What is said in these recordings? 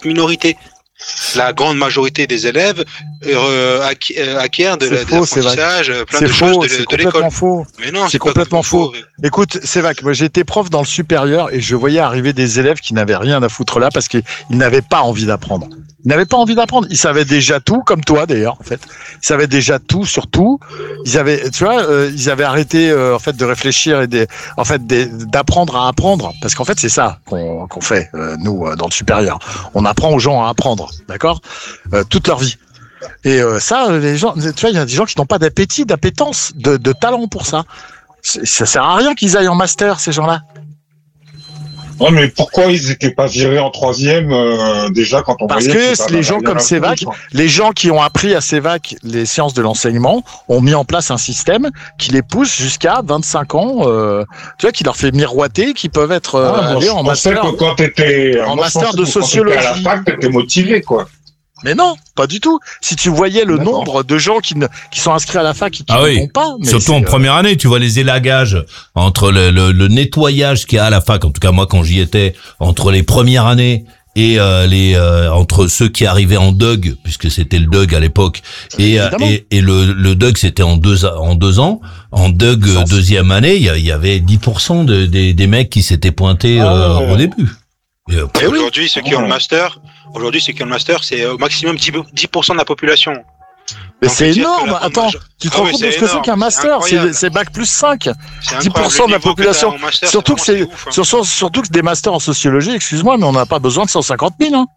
minorité. La grande majorité des élèves acquièrent de l'apprentissage, plein de choses de l'école. Faux. Mais non, c'est complètement faux. Écoute, Sévac, moi j'ai été prof dans le supérieur et je voyais arriver des élèves qui n'avaient rien à foutre là parce qu'ils n'avaient pas envie d'apprendre. Ils n'avaient pas envie d'apprendre. Ils savaient déjà tout, comme toi d'ailleurs, en fait. Ils savaient déjà tout sur tout. Ils avaient, tu vois, ils avaient arrêté en fait de réfléchir et d'apprendre à apprendre, parce qu'en fait c'est ça qu'on fait nous dans le supérieur. On apprend aux gens à apprendre, d'accord, toute leur vie. Et ça, les gens, tu vois, il y a des gens qui n'ont pas d'appétit, d'appétence, de talent pour ça. Ça sert à rien qu'ils aillent en master, ces gens-là. Ouais, mais pourquoi ils étaient pas virés en troisième déjà quand on Parce voyait que les gens comme Sévac, les gens qui ont appris à Sévac les sciences de l'enseignement ont mis en place un système qui les pousse jusqu'à 25 ans, tu vois, qui leur fait miroiter, qui peuvent être allés en master. Que quand t'étais en master de sociologie, à la fac, t'étais motivé, quoi. Mais non, pas du tout. Si tu voyais le nombre de gens qui sont inscrits à la fac et qui ne vont pas. Mais surtout en première année, tu vois les élagages entre le nettoyage qu'il y a à la fac. En tout cas, moi, quand j'y étais, entre les premières années et entre ceux qui arrivaient en DUG, puisque c'était le DUG à l'époque, et le DUG c'était en deux ans. En DUG deuxième année, il y avait 10% des mecs qui s'étaient pointés au début. Et aujourd'hui, ceux qui ont le master, c'est au maximum 10% de la population. Mais c'est énorme. Attends, tu te rends compte de ce que c'est qu'un master? C'est bac plus 5. 10% de la population. Surtout que des masters en sociologie, excuse-moi, mais on n'a pas besoin de 150 000, hein.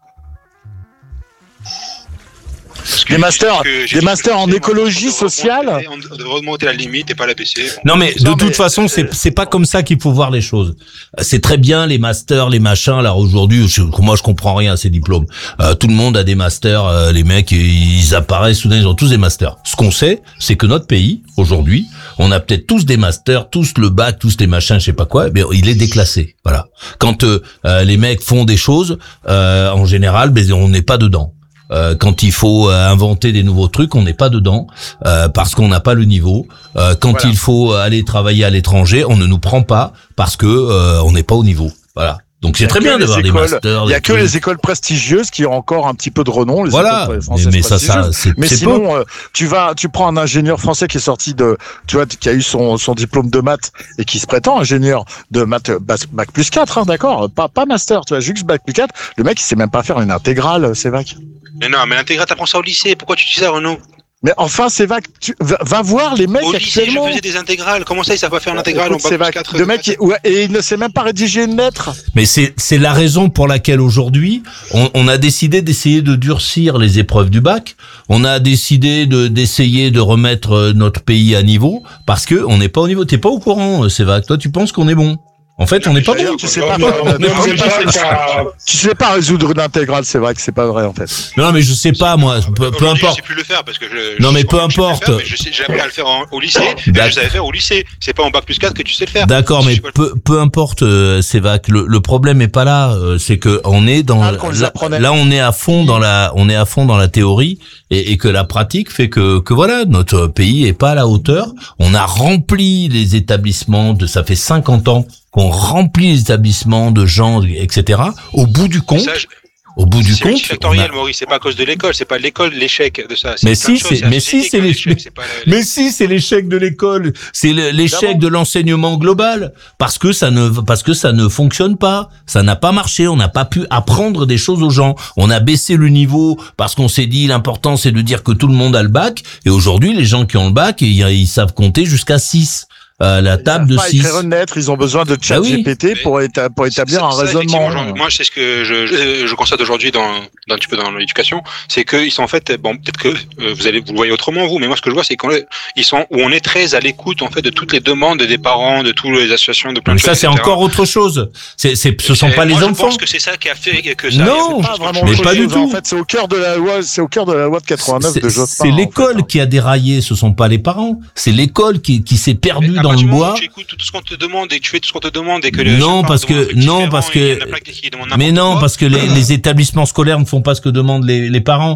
Des masters en écologie sociale. On devrait remonter la limite et pas la baisser. Non, mais de toute façon, c'est pas comme ça qu'il faut voir les choses. C'est très bien les masters, les machins. Alors aujourd'hui, moi je comprends rien à ces diplômes. Tout le monde a des masters. Les mecs, ils apparaissent soudain, ils ont tous des masters. Ce qu'on sait, c'est que notre pays aujourd'hui, on a peut-être tous des masters, tous le bac, tous des machins, je sais pas quoi. Mais il est déclassé. Voilà. Quand les mecs font des choses, en général, on n'est pas dedans. Quand il faut inventer des nouveaux trucs, on n'est pas dedans parce qu'on n'a pas le niveau. Quand il faut aller travailler à l'étranger, on ne nous prend pas parce que on n'est pas au niveau. Voilà. Donc c'est très bien d'avoir des masters. Il y a que les écoles prestigieuses qui ont encore un petit peu de renom. Les écoles françaises prestigieuses. Mais sinon, tu prends un ingénieur français qui est sorti qui a eu son diplôme de maths et qui se prétend ingénieur de maths bac plus 4, hein, d'accord, pas master, tu vois, juste bac plus 4. Le mec, il sait même pas faire une intégrale, Sévac. Mais non, mais l'intégrale, t'apprends ça au lycée. Pourquoi tu dis ça, Renaud? Mais enfin, Sévac, va voir les mecs au lycée, actuellement. Je faisais des intégrales. Comment ça, ils savent pas faire une intégrale en bac plus 4? Le mec, et il ne sait même pas rédiger une lettre. Mais c'est la raison pour laquelle aujourd'hui, on a décidé d'essayer de durcir les épreuves du bac. On a décidé d'essayer de remettre notre pays à niveau parce que on n'est pas au niveau. T'es pas au courant, Sévac. Toi, tu penses qu'on est bon. En fait, on n'est pas bon. Tu sais pas résoudre une intégrale, c'est vrai que c'est pas vrai en fait. Non, mais je sais pas moi. Peu importe. Je sais plus le faire parce que non, mais peu importe. J'ai appris à le faire au lycée. Je savais faire au lycée. C'est pas en bac plus 4 que tu sais le faire. D'accord, mais peu importe, Sévac. Le problème est pas là. C'est que on est dans là, on est à fond dans la théorie et que la pratique fait que voilà, notre pays est pas à la hauteur. On a rempli les établissements ça fait 50 ans qu'on remplit les établissements de gens, etc. Au bout du compte, c'est factoriel, Maurice. C'est pas à cause de l'école. C'est pas l'école l'échec de ça. Mais si, c'est l'échec. Mais si, c'est l'échec de l'école. C'est l'échec de l'enseignement global. Parce que ça ne fonctionne pas. Ça n'a pas marché. On n'a pas pu apprendre des choses aux gens. On a baissé le niveau parce qu'on s'est dit l'important c'est de dire que tout le monde a le bac. Et aujourd'hui, les gens qui ont le bac, ils savent compter jusqu'à 6. La table de 6. Écrire une lettre, ils ont besoin de ChatGPT pour établir un raisonnement. Moi, c'est ce que je constate aujourd'hui un petit peu dans l'éducation, c'est qu'ils sont en fait, bon, peut-être que vous le voyez autrement vous, mais moi ce que je vois, c'est on est très à l'écoute en fait de toutes les demandes des parents, de toutes les associations, de plein de choses. Mais ça, c'est encore autre chose. Ce sont pas les enfants. Je pense que c'est ça qui a fait que ça. Non, mais pas du tout. En fait, c'est au cœur de la loi de 89 de Jospin. C'est l'école qui a déraillé, ce sont pas les parents. C'est l'école qui s'est perdue dans dans le bois. Tu écoutes tout ce qu'on te demande et tu fais tout ce qu'on te demande et que parce que les établissements scolaires ne font pas ce que demandent les parents.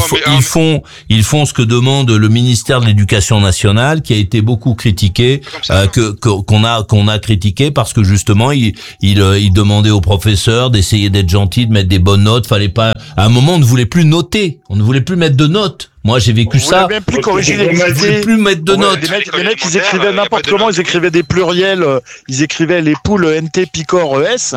Ils font ce que demande le ministère de l'Éducation nationale, qui a été beaucoup critiqué, qu'on a critiqué parce que justement il demandait aux professeurs d'essayer d'être gentils, de mettre des bonnes notes. Fallait pas. À un moment, on ne voulait plus noter, on ne voulait plus mettre de notes. Moi, j'ai vécu ça. On ne même plus corriger les voulait plus mettre de notes. Les mecs, ils écrivaient n'importe comment, ils écrivaient des pluriels, ils écrivaient les poules NT Picor ES.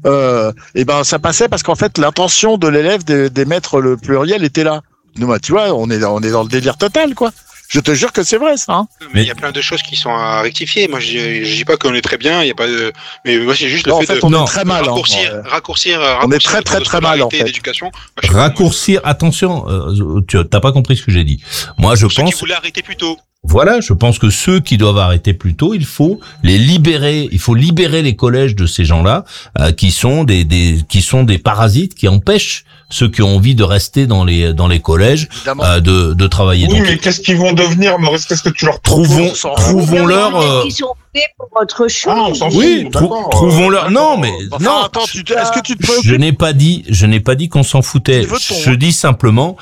Et ben, ça passait parce qu'en fait, l'intention de l'élève d'émettre le pluriel était là. Nous, tu vois, on est dans le délire total, quoi. Je te jure que c'est vrai, ça. Hein. Mais il y a plein de choses qui sont à rectifier. Moi, je dis pas qu'on est très bien. Il y a pas de. Mais moi, c'est juste le fait de. On est très mal. Raccourcir. On est très mal en fait. Raccourcir. Attention, tu t'as pas compris ce que j'ai dit. Moi, je pense. Ceux qui voulaient arrêter plus tôt. Voilà, je pense que ceux qui doivent arrêter plus tôt, il faut les libérer. Il faut libérer les collèges de ces gens-là qui sont des parasites qui empêchent ceux qui ont envie de rester dans les collèges de travailler. Oui, mais qu'est-ce qu'ils vont devenir, Maurice? Qu'est-ce que tu leur trouvons-leur. Ils sont faits pour autre chose. Ah, on s'en fout. Oui, trouvons-leur. Non, mais non. Attends, est-ce que tu te préoccupes? Je n'ai pas dit qu'on s'en foutait. Je dis simplement.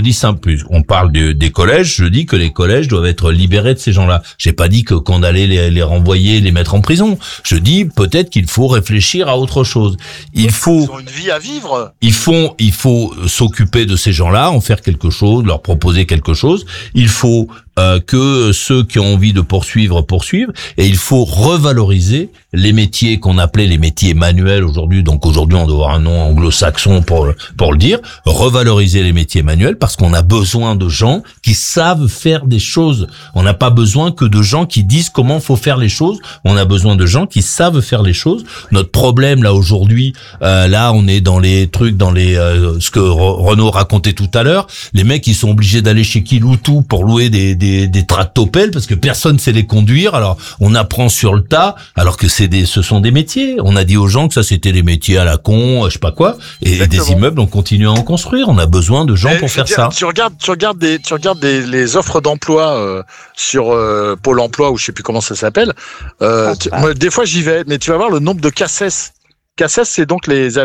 On parle des collèges. Je dis que les collèges doivent être libérés de ces gens-là. J'ai pas dit qu'on allait les renvoyer, les mettre en prison. Je dis peut-être qu'il faut réfléchir à autre chose. Ils ont une vie à vivre. Il faut s'occuper de ces gens-là, en faire quelque chose, leur proposer quelque chose. Il faut que ceux qui ont envie de poursuivre, et il faut revaloriser les métiers qu'on appelait les métiers manuels aujourd'hui. Donc aujourd'hui, on doit avoir un nom anglo-saxon pour le dire. Revaloriser les métiers manuels parce qu'on a besoin de gens qui savent faire des choses. On n'a pas besoin que de gens qui disent comment faut faire les choses. On a besoin de gens qui savent faire les choses. Notre problème là aujourd'hui, là on est dans les trucs, ce que Renaud racontait tout à l'heure. Les mecs ils sont obligés d'aller chez Kiloutou pour louer des tractopelles parce que personne sait les conduire. Alors on apprend sur le tas alors que ce sont des métiers. On a dit aux gens que ça c'était des métiers à la con, je sais pas quoi, et Exactement. Des immeubles on continue à en construire. On a besoin de gens pour faire ça. Tu regardes les offres d'emploi sur Pôle Emploi ou je sais plus comment ça s'appelle. Moi, des fois j'y vais, mais tu vas voir le nombre de CACES. CACES, c'est donc les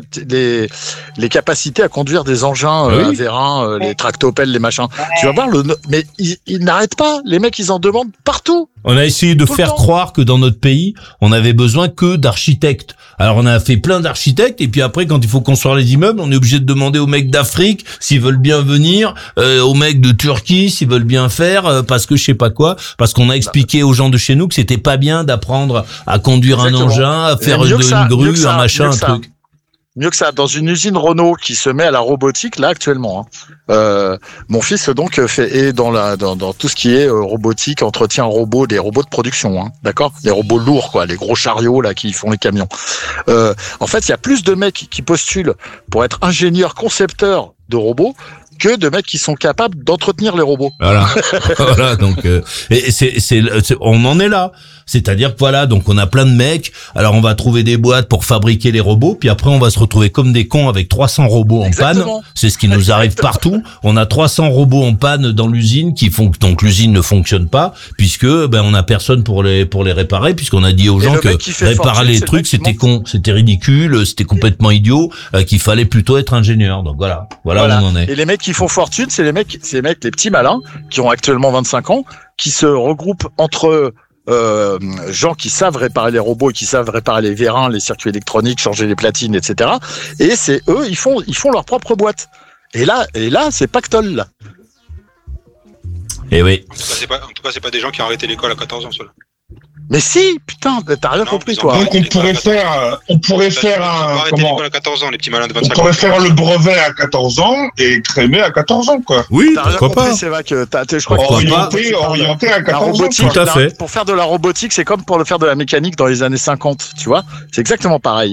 capacités à conduire des engins à vérin, les tractopelles, les machins. Tu vas voir mais ils n'arrêtent pas. Les mecs, ils en demandent partout. On a essayé de faire croire que dans notre pays, on avait besoin que d'architectes. Alors on a fait plein d'architectes et puis après quand il faut construire les immeubles, on est obligé de demander aux mecs d'Afrique s'ils veulent bien venir, aux mecs de Turquie s'ils veulent bien faire, parce que je sais pas quoi, parce qu'on a expliqué aux gens de chez nous que c'était pas bien d'apprendre à conduire un engin, à faire une grue, un machin, un truc. Mieux que ça, dans une usine Renault qui se met à la robotique là actuellement. Mon fils donc est dans tout ce qui est robotique, entretien robot, des robots de production, hein, d'accord, les robots lourds quoi, les gros chariots là qui font les camions. En fait, il y a plus de mecs qui postulent pour être ingénieurs concepteurs de robots que de mecs qui sont capables d'entretenir les robots. Voilà. Voilà, donc on en est là. C'est-à-dire que voilà, donc on a plein de mecs, alors on va trouver des boîtes pour fabriquer les robots, puis après on va se retrouver comme des cons avec 300 robots en panne. C'est ce qui nous arrive partout. On a 300 robots en panne dans l'usine donc l'usine ne fonctionne pas puisque on a personne pour les réparer, puisqu'on a dit aux gens que réparer les trucs c'était con, c'était ridicule, c'était complètement idiot, qu'il fallait plutôt être ingénieur. Donc voilà où on en est. Et les mecs qui font fortune, c'est les mecs les petits malins qui ont actuellement 25 ans, qui se regroupent entre gens qui savent réparer les robots et qui savent réparer les vérins, les circuits électroniques, changer les platines, etc. Et c'est eux, ils font leur propre boîte. Et là, c'est pactole, là. Et oui. En tout cas, c'est pas des gens qui ont arrêté l'école à 14 ans, cela. Mais si, putain, t'as rien compris, toi. Donc on pourrait faire l'école à 14 ans, les petits malins de 25 ans. On pourrait faire le brevet à 14 ans et crémer à 14 ans, quoi. Oui, pourquoi pas. C'est vrai que je crois orienté à 14 ans. Tout à fait. Pour faire de la robotique, c'est comme pour faire de la mécanique dans les années 50, tu vois. C'est exactement pareil.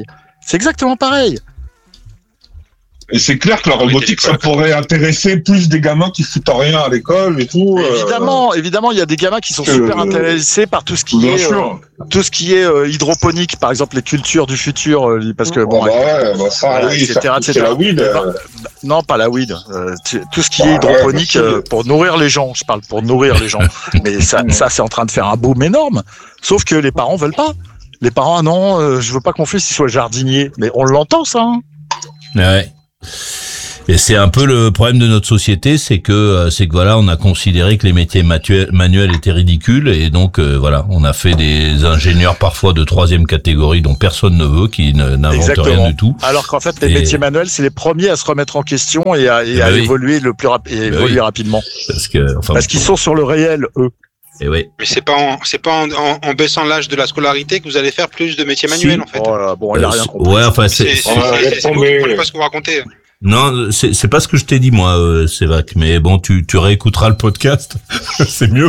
Et c'est clair que la robotique, ça pourrait intéresser plus des gamins qui foutent rien à l'école et tout. Évidemment, il y a des gamins qui sont super intéressés par tout ce qui est hydroponique, par exemple les cultures du futur, parce que etc. Mais Non, pas la weed. Tout ce qui est hydroponique pour nourrir les gens. Je parle pour nourrir les gens. Mais ça, c'est en train de faire un boom énorme. Sauf que les parents veulent pas. Les parents, non, je veux pas que mon fils il soit jardinier. Mais on l'entend, ça. Hein. Ouais. Et c'est un peu le problème de notre société, c'est que voilà, on a considéré que les métiers manuels étaient ridicules et donc voilà, on a fait des ingénieurs parfois de 3e catégorie dont personne ne veut, qui n'inventent rien du tout. Alors qu'en fait, les métiers manuels, c'est les premiers à se remettre en question et à évoluer évoluer rapidement. Parce qu'ils sont sur le réel, eux. Et oui. Mais c'est pas en baissant l'âge de la scolarité que vous allez faire plus de métiers manuels en fait. Oh là, bon, il a rien compris. Ouais, enfin c'est pas ce que vous racontez. Non, c'est pas ce que je t'ai dit moi, Sévac. Mais bon, tu réécouteras le podcast, c'est mieux.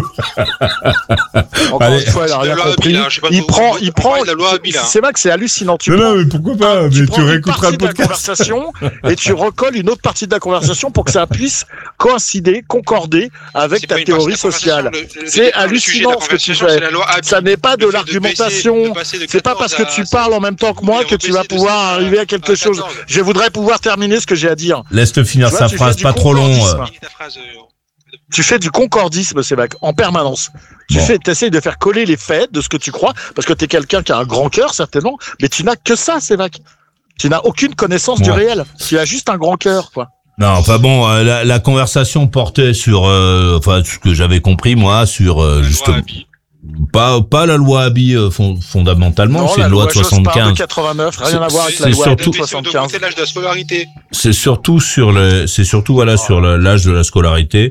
Encore une fois, il a rien compris. Il prend. C'est vrai que c'est hallucinant. Non, mais pourquoi pas? Mais tu réécouteras le podcast. Conversation et tu recolles une autre partie de la conversation pour que ça puisse coïncider, concorder avec ta théorie sociale. C'est hallucinant ce que tu fais. Ça n'est pas de l'argumentation. C'est pas parce que tu parles en même temps que moi que tu vas pouvoir arriver à quelque chose. Je voudrais pouvoir terminer ce que j'ai à dire. Laisse-le finir sa phrase, pas trop long. Tu fais du concordisme, Sévac, en permanence. Tu essayes de faire coller les faits de ce que tu crois, parce que t'es quelqu'un qui a un grand cœur, certainement, mais tu n'as que ça, Sévac. Tu n'as aucune connaissance du réel. Tu as juste un grand cœur, quoi. Non, enfin bon, la conversation portait sur, enfin, ce que j'avais compris, moi, sur, justement. Pas la loi Abi fondamentalement, non, c'est une loi de 75. De 89, rien à voir avec la loi Abi de 75. C'est l'âge de la scolarité. C'est surtout sur sur l'âge de la scolarité,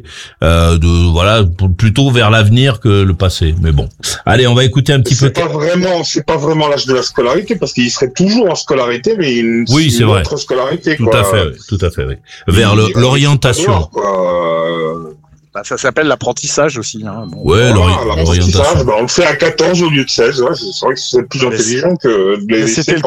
plutôt vers l'avenir que le passé. Mais bon, allez, on va écouter un petit peu. C'est pas vraiment l'âge de la scolarité parce qu'il serait toujours en scolarité, mais une autre scolarité. Tout à fait, oui. Vers l'orientation. Ça s'appelle l'apprentissage aussi. Hein. Bon. Ouais, l'orientation. On le fait à 14 au lieu de 16. Ouais, c'est vrai que c'est plus intelligent que de les laisser c'était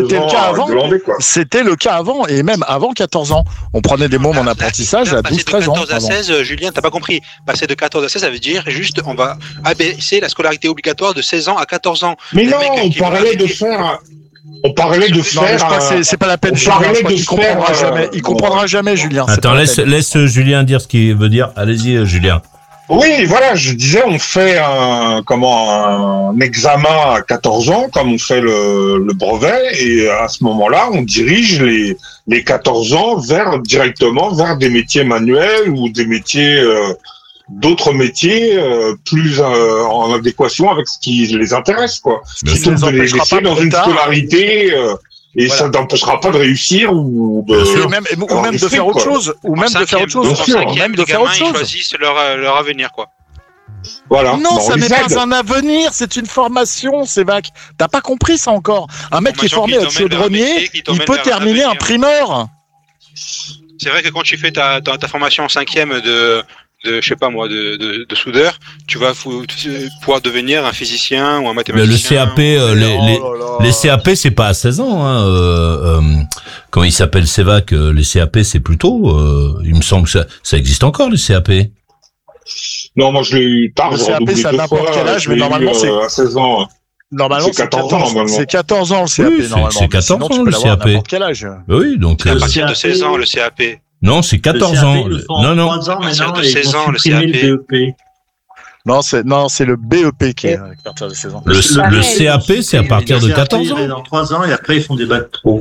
le cas avant, et même avant 14 ans. On prenait des mômes en apprentissage à 12-13 ans. De 14 à 16, Julien, t'as pas compris. Passer de 14 à 16, ça veut dire juste on va abaisser la scolarité obligatoire de 16 ans à 14 ans. Mais non, on parlait de faire... c'est pas la peine. Il comprendra jamais, Julien. Attends, laisse Julien dire ce qu'il veut dire. Allez-y, Julien. Oui, voilà, je disais, on fait un examen à 14 ans, comme on fait le brevet, et à ce moment-là, on dirige les 14 ans directement vers des métiers manuels ou des métiers, d'autres métiers plus en adéquation avec ce qui les intéresse, quoi. Plutôt que de les laisser dans une scolarité et ça n'empêchera pas de réussir ou même de faire autre chose. Ou même de faire autre chose. Même de faire autre chose. Ils choisissent leur avenir, quoi. Voilà. Non, ça n'est pas un avenir, c'est une formation, Sévac. T'as pas compris ça encore. Un mec qui est formé à être chaudronnier, il peut terminer un primeur. C'est vrai que quand tu fais ta formation en 5e de je sais pas moi, de soudeur, tu vas pouvoir devenir un physicien ou un mathématicien. Les CAP, c'est pas à 16 ans, hein. Comment il s'appelle, Sévac, les CAP, c'est plutôt, il me semble que ça existe encore, les CAP. Non, moi, je l'ai eu tard. Le CAP, c'est à n'importe quel âge, mais normalement, c'est à 16 ans. Normalement, c'est 14 ans. C'est 14 ans, le CAP, oui, normalement. C'est 14 ans, le CAP. À n'importe quel âge. Oui, donc. À partir de 16 ans, le CAP. Non, c'est 14 ans. Non. À partir de 16 ans, le CAP. Non, c'est le BEP qui est à partir de 16 ans. Le CAP, c'est à partir de 14 ans. Dans 3 ans, et après, ils font des bacs pro.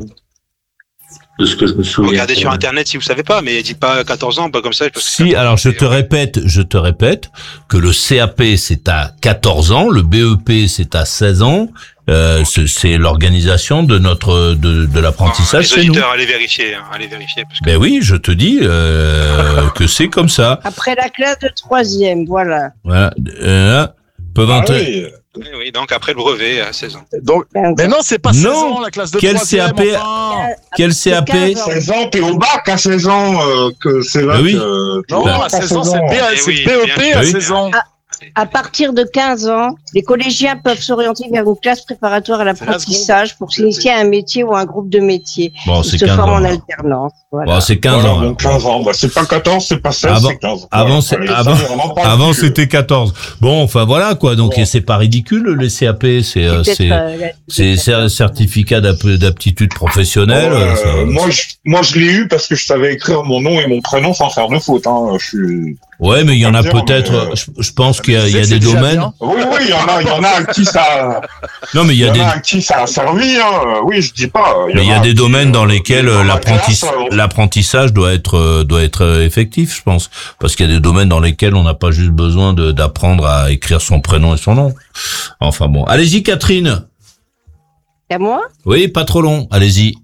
De ce que je me souviens. Regardez sur Internet si vous savez pas, mais dites pas 14 ans, pas comme ça. Si, alors je te répète que le CAP, c'est à 14 ans, le BEP, c'est à 16 ans. C'est l'organisation de de l'apprentissage chez nous. Les auditeurs, allez vérifier. Parce que... Ben oui, je te dis que c'est comme ça. Après la classe de 3e, voilà. Voilà. Peuvent entrer. Oui, donc après le brevet à 16 ans. Donc, mais non, c'est pas 16 ans la classe de 3e. Quel CAP 16 ans, t'es au bac à 16 ans que c'est là. Oui. Non, à 16 ans, c'est BEP à 16 ans. À partir de 15 ans, les collégiens peuvent s'orienter vers une classe préparatoire à l'apprentissage pour s'initier à un métier ou à un groupe de métiers. Bon, Ils c'est se 15 forment ans. en alternance. Voilà. Bon, c'est 15 Voilà, ans. donc 15 ans. Bah, c'est pas 14, c'est pas 16, c'est 15. Avant, Voilà. Allez, ça, c'est vraiment pas avant le cul. c'était 14. Bon, enfin voilà quoi. Donc Bon. c'est pas ridicule les CAP, c'est certificat d'aptitude professionnelle. Ouais, ça- moi, je l'ai eu parce que je savais écrire mon nom et mon prénom sans faire de faute. Hein. Je suis... Ouais, mais il y en a Pas dire, peut-être. mais, Je pense qu'il y a Tu sais que des c'est déjà domaines. bien. Oui, il y en a à qui ça. Non, mais il y a des. à qui ça a servi. Hein. Oui, je dis pas. Mais il y a des domaines dans lesquels l'apprentissage l'apprentissage doit être effectif, je pense, parce qu'il y a des domaines dans lesquels on n'a pas juste besoin d'apprendre à écrire son prénom et son nom. Enfin bon, allez-y Catherine. C'est à moi? Oui, pas trop long. Allez-y.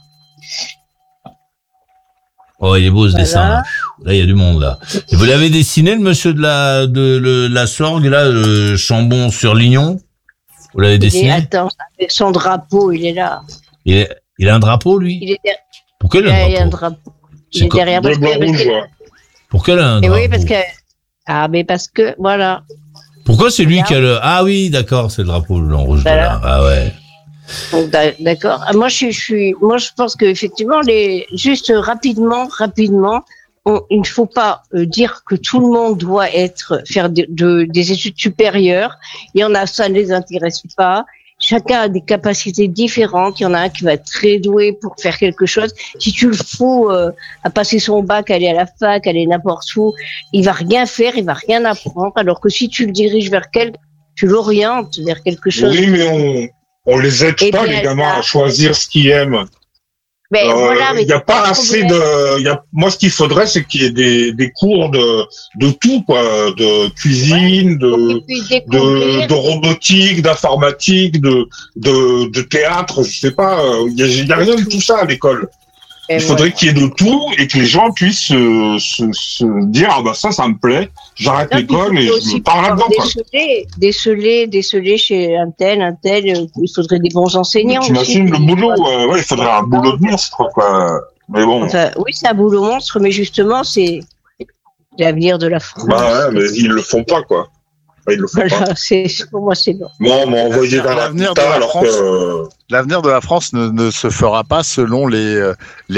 Oh, il est beau ce Voilà. dessin. Là, il y a du monde là. Et vous l'avez dessiné le monsieur de la Sorgue là, Chambon sur Lignon. Vous l'avez dessiné. Attends, avec son drapeau, il est là. Il a un drapeau lui. Il est derrière. Pourquoi il a Il y a un un drapeau drapeau. C'est Il est quoi derrière. Bleu, blanc, rouge, ouais. Pourquoi il a un Et drapeau oui, parce que. Ah, mais parce que, voilà. Pourquoi c'est lui qui a le... Ah oui, d'accord, c'est le drapeau blanc rouge. Voilà. Là. Ah ouais. Donc, d'accord. Moi, je pense qu'effectivement, juste rapidement, il ne faut pas dire que tout le monde doit faire des études supérieures. Il y en a, ça ne les intéresse pas. Chacun a des capacités différentes. Il y en a un qui va être très doué pour faire quelque chose. Si tu le fous à passer son bac, aller à la fac, aller n'importe où, il va rien faire, il va rien apprendre. Alors que si tu le diriges tu l'orientes vers quelque chose. Oui, mais on les aide Eh pas, bien, les gamins, là- à choisir ce qu'ils aiment. Mais voilà, mais Il n'y a pas assez moi, ce qu'il faudrait, c'est qu'il y ait des cours de tout, quoi. De cuisine, de robotique, d'informatique, de théâtre, je sais pas. Il y a rien de tout ça à l'école. Il faudrait qu'il y ait de tout et que les gens puissent se dire, ah bah ça me plaît, j'arrête l'école et je me pars là-dedans, quoi. Déceler chez un tel, il faudrait des bons enseignants. T'imagines aussi. le boulot, ouais, il faudrait un boulot de monstre, quoi. Mais bon. Enfin, oui, c'est un boulot monstre, mais justement, c'est l'avenir de la France. Bah ouais, mais ils le font pas, quoi. Enfin, ils le font pas. Voilà, pour moi, c'est bon. Moi, on m'a envoyé vers la L'avenir de putain, la alors France. que... L'avenir de la France ne se fera pas selon les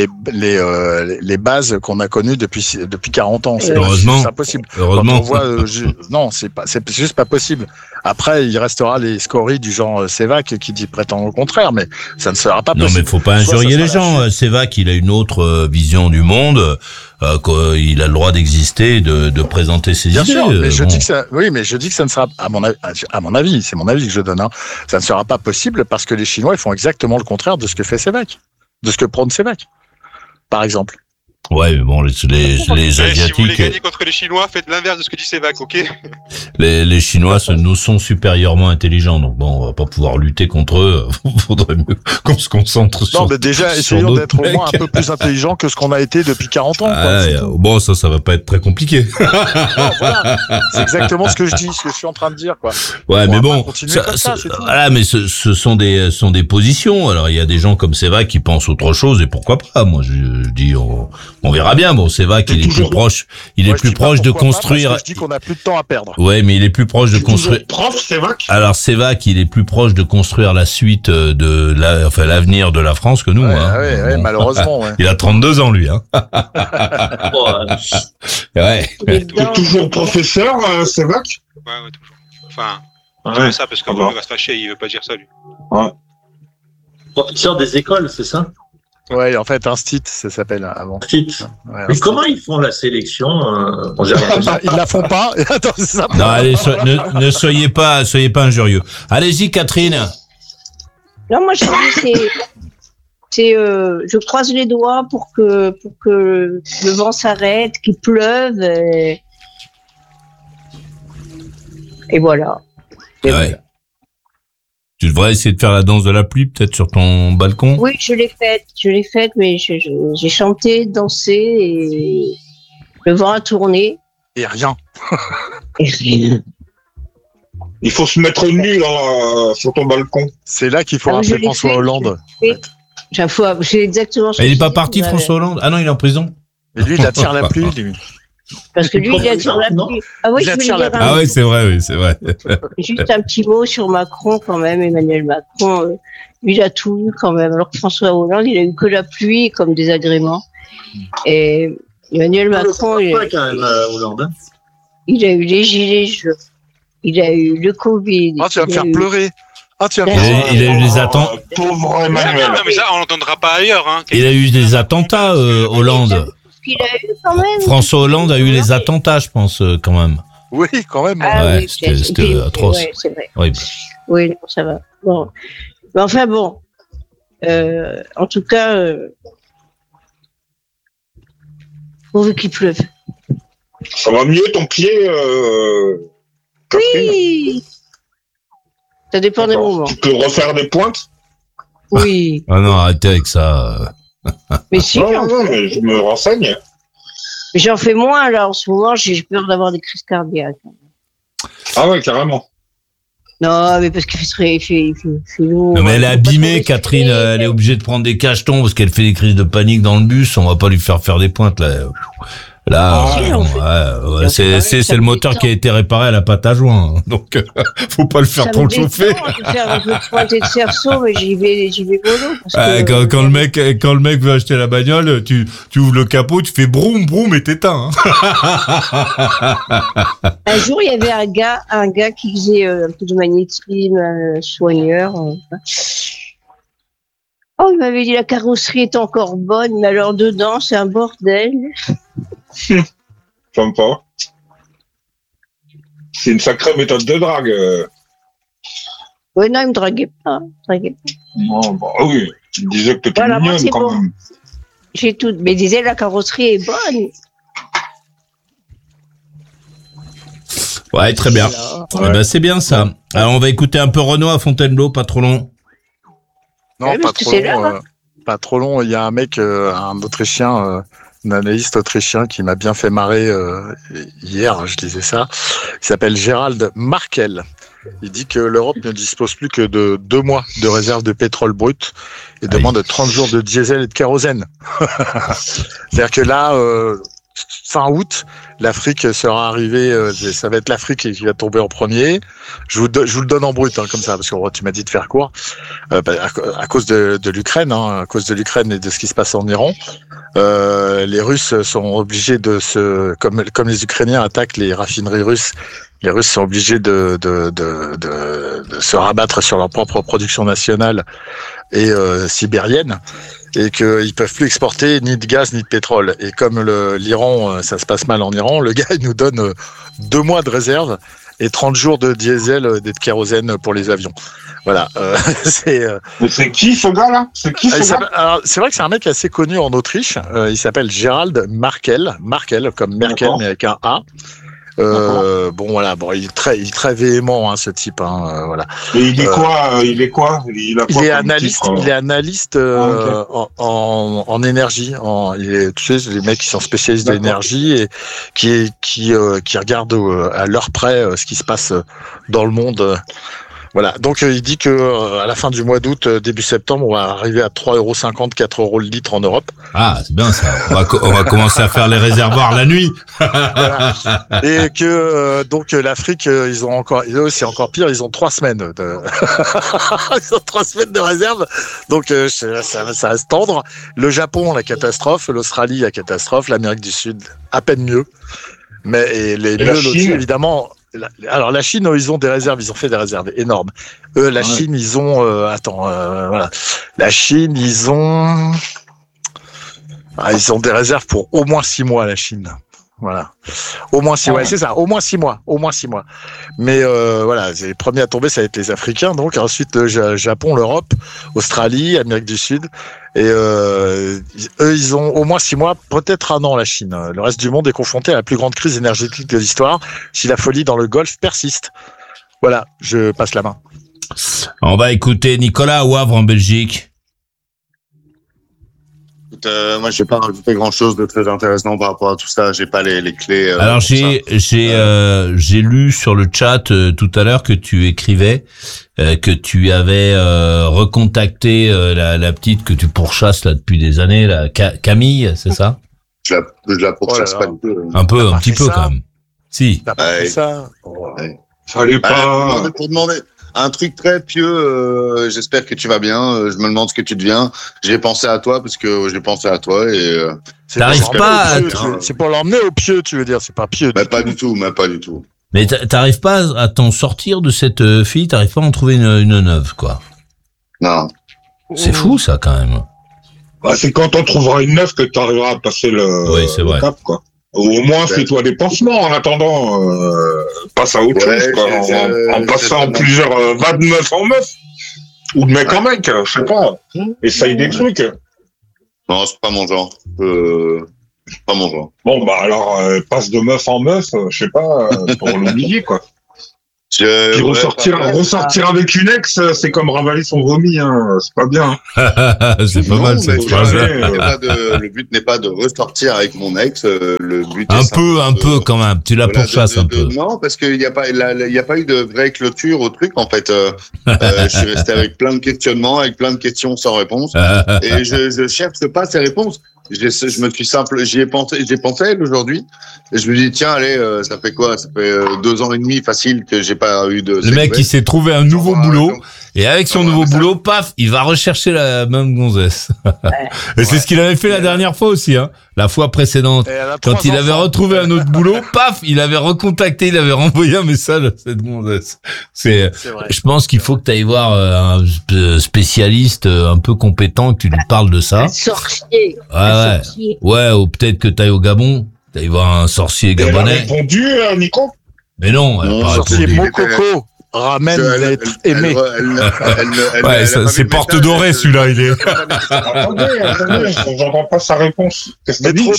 bases qu'on a connues depuis 40 ans. Heureusement. C'est impossible. Heureusement. Quand on voit, non, c'est juste pas possible. Après, il restera les scories du genre Sévac qui dit prétend le contraire, mais ça ne sera pas Non, possible. mais faut pas Soit injurier ça les sera gens. Sévac, il a une autre vision du monde. Il a le droit d'exister, de présenter ses Bien idées. sûr, mais je bon. dis que ça, oui, mais je dis que ça ne sera, à mon avis, c'est mon avis que je donne, hein, ça ne sera pas possible parce que les Chinois, ils font exactement le contraire de ce que fait Sévac, de ce que prône Sévac, par exemple. Ouais, mais bon, les Si vous voulez Asiatiques, gagner contre les Chinois, faites l'inverse de ce que dit Sévac, ok? les Chinois nous sont supérieurement intelligents, donc bon, on va pas pouvoir lutter contre eux. Faudrait mieux qu'on se concentre sur. Non, mais déjà, sur essayons d'autres d'être au moins mecs. un peu plus intelligents que ce qu'on a été depuis 40 ans. Quoi, Ah, c'est tout. bon, ça va pas être très compliqué. Non, voilà. C'est exactement ce que je dis, ce que je suis en train de dire, quoi. Ouais, On mais va bon, pas continuer comme ça, c'est tout. voilà, mais ce sont des positions. Alors il y a des gens comme Sévac qui pensent autre chose et pourquoi pas. Moi, je dis, on verra bien. Bon, Sévac, il est plus proche, Moi, je dis pas proche de pourquoi pas, construire. parce que je dis qu'on a plus de temps à perdre. Ouais, mais il est plus proche de construire. Prof, c'est vac. Alors Sévac, il est plus proche de construire la suite l'avenir de la France que nous. Ouais, hein. ouais, Bon. malheureusement, ouais. Il a 32 ans lui. Hein. Ouais. T'es toujours professeur, c'est vac. Ouais, toujours. Enfin, Ouais. c'est pas ça, parce que Ah bah. il va se fâcher, il veut pas dire ça, lui. Professeur des écoles, c'est ça? Ouais, en fait, Instit, ça s'appelle avant. Petite. Ouais, Mais comment ils font la sélection en général? Ils la font pas. Attends, c'est ça. Non, allez, ne soyez pas injurieux. Allez-y, Catherine. Non, moi, je dis, je croise les doigts pour que le vent s'arrête, qu'il pleuve, et voilà. Et Ouais. voilà. Tu devrais essayer de faire la danse de la pluie, peut-être sur ton balcon. Oui, je l'ai faite, mais j'ai chanté, dansé, et le vent a tourné, Et rien. et rien. Il faut se mettre nu là, sur ton balcon. C'est là qu'il faut Ah, mais je rappeler l'ai François fait, Hollande. J'ai exactement ce Mais il que est pas je parti, dis, François Hollande? Ah non, il est en prison. Et lui, il attire la pluie, lui. Parce que lui, il attire la Non. pluie. Ah oui, Il je attire voulais la dire pluie. Ah oui, c'est vrai, oui, c'est vrai. juste un petit mot sur Macron quand même, Emmanuel Macron. Lui, il a tout eu quand même. Alors que François Hollande, il a eu que la pluie comme désagrément. Et Emmanuel Macron, il a eu les gilets jaunes. Il a eu le Covid. Ah, tu vas me il a faire eu- pleurer. Ah, tu vas me Il faire a- il a eu des attentes. Pauvre Emmanuel. Non, mais ça, on l'entendra pas ailleurs. Hein. Il a eu des attentats, Hollande. Il a eu quand même. François Hollande a eu les attentats, je pense, quand même. Oui, quand même. Ah Ouais, oui, c'était atroce. Ouais, c'est vrai. Oui. Oui, non, ça va. Bon. Mais enfin bon. En tout cas, pourvu qu'il pleuve. Ça va mieux ton pied, Catherine? Oui. Ça dépend des D'accord. moments. Tu peux refaire des pointes? Oui. Ah non, arrêtez avec ça. Mais si, Non, mais je me renseigne. j'en fais moins là en ce moment. J'ai peur d'avoir des crises cardiaques. Ah ouais, carrément. Non, mais parce qu'il fait lourd. Non, mais elle est Faut pas trop abîmée, respirer. Catherine. Elle est obligée de prendre des cachetons parce qu'elle fait des crises de panique dans le bus. On va pas lui faire des pointes, là. Là, Si, on fait- c'est le moteur qui a été réparé à la pâte à joint. Donc, faut pas le faire Ça trop me détend chauffer. de faire un peu de pointé de cerceau, mais j'y vais mollo. parce que- Quand le mec veut acheter la bagnole, tu ouvres le capot, tu fais broum broum et t'éteins. Hein. Un jour, il y avait un gars qui faisait un peu de magnétisme, soigneur. Oh, il m'avait dit la carrosserie est encore bonne, mais alors dedans, c'est un bordel. Sympa. C'est une sacrée méthode de drague. Ouais, non, il me draguait pas. Non, bah oui. Tu me disais que t'étais Voilà, moi, mignonne c'est quand bon. même. J'ai tout. Mais il disait la carrosserie est bonne. Ouais, très bien. Alors, Eh ben, c'est bien ça. Alors, on va écouter un peu Renaud à Fontainebleau, pas trop long. Non, Ouais, pas parce que trop c'est long. là, hein. Pas trop long. Il y a un mec, un Autrichien, un analyste autrichien qui m'a bien fait marrer hier. Je disais ça. Il s'appelle Gérald Markel. Il dit que l'Europe ne dispose plus que de 2 mois de réserve de pétrole brut et demande 30 jours de diesel et de kérosène. C'est-à-dire que là, fin août, l'Afrique sera arrivée, ça va être l'Afrique qui va tomber en premier. Je vous le donne en brut, hein, comme ça, parce que tu m'as dit de faire court. À cause de l'Ukraine, hein, à cause de l'Ukraine et de ce qui se passe en Iran, les Russes sont obligés comme les Ukrainiens attaquent les raffineries russes, les Russes sont obligés de se rabattre sur leur propre production nationale et sibérienne, et qu'ils peuvent plus exporter ni de gaz ni de pétrole. Et comme l'Iran, ça se passe mal en Iran, le gars il nous donne 2 mois de réserve et 30 jours de diesel et de kérosène pour les avions. Voilà, Mais c'est qui ce gars-là? C'est qui ce gars? alors, c'est vrai que c'est un mec assez connu en Autriche. Il s'appelle Gérald Markel, comme Merkel, D'accord. mais avec un A. Bon voilà, bon il est très véhément, hein, ce type, hein, voilà. Et il est quoi? Il est quoi? Il a quoi Il est comme analyste, titre, il est analyste en énergie. Tu sais, les mecs qui sont spécialistes de D'accord. l'énergie et qui regardent à l'heure près ce qui se passe dans le monde. Voilà. Donc il dit que à la fin du mois d'août, début septembre, on va arriver à 3,50 €, 4 € le litre en Europe. Ah, c'est bien ça. On va commencer à faire les réservoirs la nuit. Voilà. Et que donc l'Afrique, ils ont encore, eux, c'est encore pire, ils ont 3 semaines de ils ont 3 semaines de réserve. Donc ça va se tendre. Le Japon, la catastrophe, l'Australie, la catastrophe, l'Amérique du Sud, à peine mieux. Mais et les Et la bleus Chine au-dessus, évidemment. Alors la Chine, ils ont des réserves, ils ont fait des réserves énormes. Eux, la Chine, ils ont voilà. La Chine, ils ont des réserves pour au moins 6 mois, la Chine. Voilà. Au moins 6 mois, ouais, c'est ça, au moins 6 mois. Mais voilà, les premiers à tomber, ça va être les Africains, donc ensuite le Japon, l'Europe, Australie, Amérique du Sud. Et eux, ils ont au moins 6 mois, peut-être 1 an, la Chine. Le reste du monde est confronté à la plus grande crise énergétique de l'histoire si la folie dans le Golfe persiste. Voilà, je passe la main. On va écouter Nicolas à Wavre en Belgique. Moi, j'ai pas rajouté grand chose de très intéressant par rapport à tout ça. J'ai pas les clés. Alors j'ai lu sur le chat tout à l'heure que tu écrivais que tu avais recontacté la petite que tu pourchasses là depuis des années, là, Camille, c'est ça? Je la pourchasse Oh pas là du tout. Un petit fait peu ça quand même. Si. T'as pas Ouais. fait ça? Ouais. Fallait pas. Pour demander un truc très pieux, j'espère que tu vas bien. Je me demande ce que tu deviens. J'ai pensé à toi parce que j'ai pensé à toi et C'est T'arrives pour pas l'emmener au à- pieu, c'est pour l'emmener au pieu, tu veux dire, c'est pas pieux. mais pas du tout. Mais t'arrives pas à t'en sortir de cette fille, t'arrives pas à en trouver une neuve, quoi. Non. C'est fou, ça, quand même. Bah, c'est quand on trouvera une neuf que tu arriveras à passer Oui, c'est le vrai. cap, quoi. Ou au moins, fais-toi des pansements en attendant, passe à autre chose, quoi. En passant plusieurs, va de meuf en meuf. Ou de mec en mec, je sais pas. Essaye des trucs. Non, c'est pas mon genre. Pas mon genre. Bon, bah, alors, passe de meuf en meuf, je sais pas, pour l'oublier, quoi. Puis ressortir avec une ex, c'est comme ravaler son vomi, hein. C'est pas bien. C'est pas mal, cette phrase-là. Le but n'est pas de ressortir avec mon ex. Le but est Un peu, quand même. Tu la pourchasses un peu. Non, parce qu'il n'y a pas eu de vraie clôture au truc, en fait. Je suis resté avec plein de questionnements, avec plein de questions sans réponse. Et je cherche pas ces réponses. J'y ai pensé elle aujourd'hui. Et je me dis, tiens, allez, ça fait quoi? Ça fait 2 ans et demi facile que j'ai pas eu de. Le mec, il s'est trouvé un nouveau boulot. Et avec son nouveau boulot, paf, il va rechercher la même gonzesse. Et c'est ce qu'il avait fait la dernière fois aussi, hein. La fois précédente. Quand il avait retrouvé un autre boulot, paf, il avait recontacté, il avait renvoyé un message à cette gonzesse. Je pense qu'il faut que tu ailles voir un spécialiste un peu compétent, que tu lui parles de ça. Un sorcier. Ouais. Ouais, ou peut-être que tu ailles au Gabon, tu ailles voir un sorcier Elle a gabonais. répondu, Nico? Mais non, elle a pas Sorcier répondu. Mokoko ramène d'être aimé. Ouais, c'est porte dorée, celui-là, il est. Attendez, j'entends pas sa réponse. Qu'est-ce que t'as dit?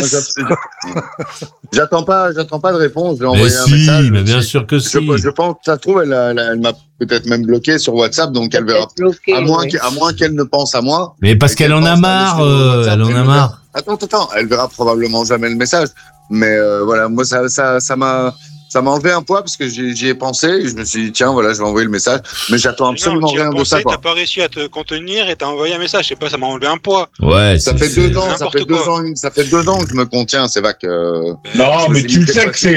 J'attends pas de réponse. J'ai Mais envoyé un si, message. mais bien sûr que si. Je pense que ça se trouve, elle m'a peut-être même bloqué sur WhatsApp, donc elle verra. À moins qu'elle ne pense à moi. Mais parce qu'elle en a marre, elle en a marre. Attends, elle verra probablement jamais le message. Mais voilà, moi ça m'a enlevé un poids parce que j'y ai pensé et je me suis dit tiens voilà je vais envoyer le message mais j'attends absolument rien de ça. T'as pas réussi à te contenir et t'as envoyé un message. Je sais pas, ça m'a enlevé un poids. Ouais. Ça fait 2 ans. Ça fait 2 ans que je me contiens. C'est vague. Non mais tu le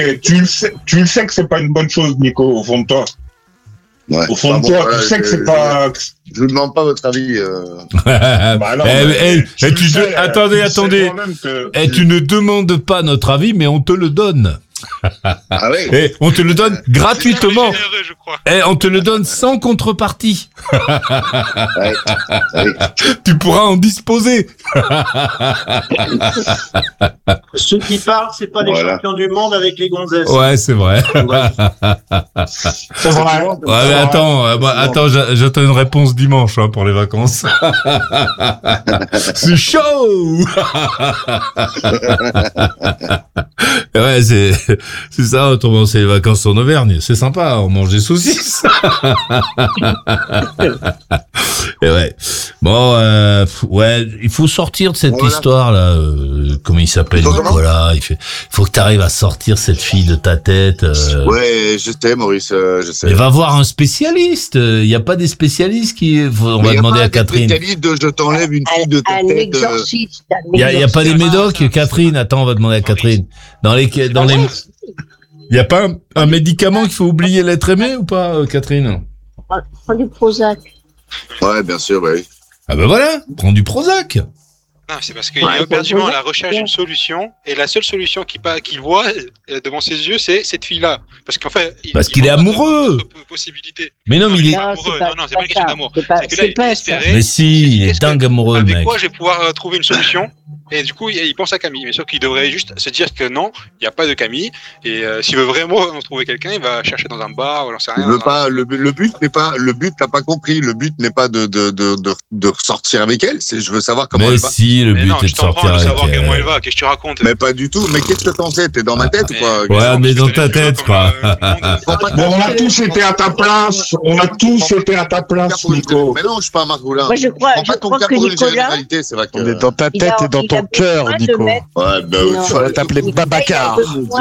sais que c'est pas une bonne chose, Nico, au fond de toi. Ouais. Au fond de toi, tu sais que c'est pas. Je vous demande pas votre avis. Bah non, attendez. Et tu ne demandes pas notre avis, mais on te le donne. Ah oui. Et on te le donne gratuitement. Généreux, je crois. Et on te le donne sans contrepartie. Ouais. Tu pourras en disposer. Ceux qui parlent, c'est pas les champions du monde avec les gonzesses. Ouais, c'est vrai. C'est vrai. Ouais, mais attends, j'attends une réponse dimanche pour les vacances. C'est chaud. Ouais, c'est ça, autrement c'est les vacances en Auvergne. C'est sympa, on mange des saucisses. Et ouais. Bon, ouais, il faut sortir de cette histoire là. Comment il s'appelle, Nicolas? Il faut que tu arrives à sortir cette fille de ta tête. Ouais, je sais, Maurice, je sais. Mais va voir un spécialiste. Il y a pas des spécialistes on va demander à Catherine. Je t'enlève une fille de ta tête. Un exorciste. Il y a pas des médocs, Catherine. Attends, on va demander à Catherine. Il y a pas un médicament qu'il faut oublier l'être aimé ou pas, Catherine? Prends du Prozac. Ouais, bien sûr, oui. Ah ben voilà, prends du Prozac. Non, c'est parce qu'il est éperdument à la recherche d'une solution, et la seule solution qu'il voit devant ses yeux, c'est cette fille-là. Parce qu'en fait, qu'il est amoureux. Possibilité. Mais non, mais il est amoureux. Non, c'est pas une question d'amour. C'est que là, il est désespéré. Mais si, il est dingue amoureux, le mec. Avec quoi je vais pouvoir trouver une solution? Et du coup, il pense à Camille. Mais sauf qu'il devrait juste se dire que non, il n'y a pas de Camille. Et s'il veut vraiment trouver quelqu'un, il va chercher dans un bar ou j'en sais rien. Le but, t'as pas compris. Le but n'est pas de ressortir avec elle. Je veux savoir comment elle va. Mais si, le but est de sortir avec elle. savoir comment elle va. Qu'est-ce que tu racontes? Mais pas du tout. Mais qu'est-ce que t'en sais? T'es dans ma tête ou quoi? Ouais, mais dans ta tête, quoi. Bon, on a tous été à ta place. Nico. Mais non, je suis pas un Margoulin. Moi, je crois que Nicolas, On est dans ta tête et dans ton cœur, Nico. Ouais, bah oui. Il faudrait t'appeler Babacar.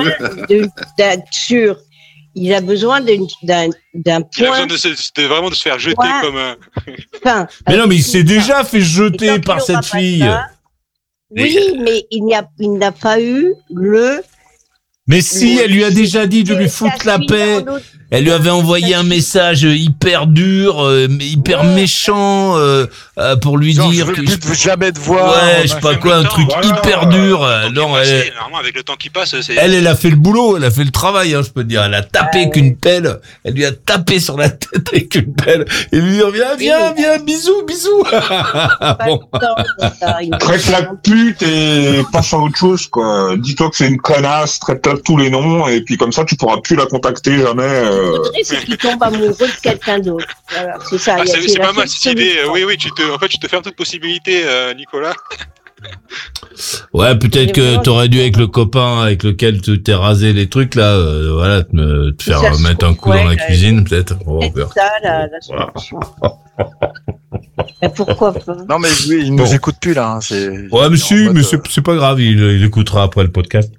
Il a besoin d'un Il a point. besoin vraiment de se faire jeter Ouais. comme un. Fin. Mais non, mais il s'est déjà fait jeter par cette fille. Oui, mais il n'a pas eu le. Mais si, elle lui a déjà dit de lui foutre la paix. Elle lui avait envoyé un message hyper dur, hyper méchant, pour lui Genre, dire je que veux plus jamais te voir. ouais, je sais pas quoi, un truc hyper dur. Non, Normalement, avec le temps qui passe, c'est. elle a fait le boulot, elle a fait le travail, hein, je peux te dire. Elle a tapé avec une pelle, elle lui a tapé sur la tête avec une pelle. Et lui dit, viens, bisous. Bon. Traite-la de pute et passe à autre chose, quoi. Dis-toi que c'est une connasse, traite-la de tous les noms, et puis comme ça, tu pourras plus la contacter jamais. C'est qu'il tombe amoureux de quelqu'un d'autre. Voilà, c'est ça. C'est pas mal cette idée. Oui, tu te fermes toute possibilité, Nicolas. Ouais, peut-être que t'aurais dû avec le copain avec lequel tu t'es rasé les trucs là, voilà, te faire mettre un coup dans la cuisine, peut-être. C'est ça la solution. Mais pourquoi pas? Non, mais lui, il nous écoute plus, là. Hein, ouais, mais si, mais c'est pas grave, il écoutera après le podcast.